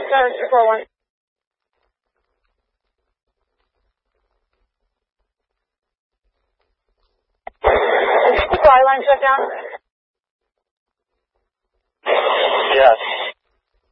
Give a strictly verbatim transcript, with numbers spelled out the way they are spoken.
service report one. Is the supply line shut down? Yes.